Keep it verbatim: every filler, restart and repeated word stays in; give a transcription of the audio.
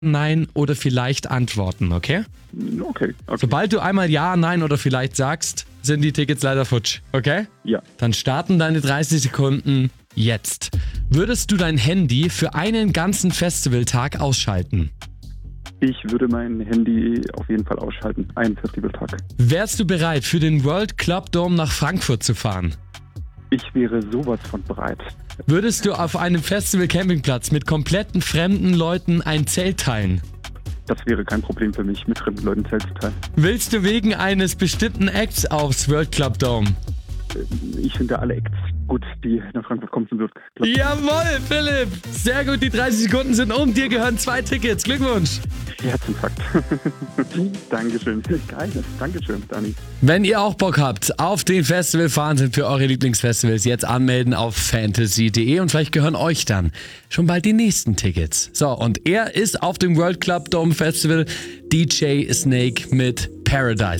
Nein oder vielleicht antworten, okay? Okay, okay. Sobald du einmal Ja, Nein oder vielleicht sagst, sind die Tickets leider futsch, okay? Ja. Dann starten deine dreißig Sekunden jetzt. Würdest du dein Handy für einen ganzen Festivaltag ausschalten? Ich würde mein Handy auf jeden Fall ausschalten. Einen Festivaltag. Wärst du bereit, für den World Club Dome nach Frankfurt zu fahren? Ich wäre sowas von bereit. Würdest du auf einem Festival-Campingplatz mit kompletten fremden Leuten ein Zelt teilen? Das wäre kein Problem für mich, mit fremden Leuten Zelt zu teilen. Willst du wegen eines bestimmten Acts aufs World Club Dome? Ich finde alle Acts gut, die nach Frankfurt kommen zum World Club. Jawohl, Philipp! Sehr gut, die dreißig Sekunden sind um. Dir gehören zwei Tickets. Glückwunsch! Herzinfarkt. Dankeschön. Geil, Dankeschön, Dani. Wenn ihr auch Bock habt auf den Festival-Wahnsinn für eure Lieblingsfestivals, jetzt anmelden auf fantasy punkt de und vielleicht gehören euch dann schon bald die nächsten Tickets. So, und er ist auf dem World Club Dome Festival D J Snake mit Paradise.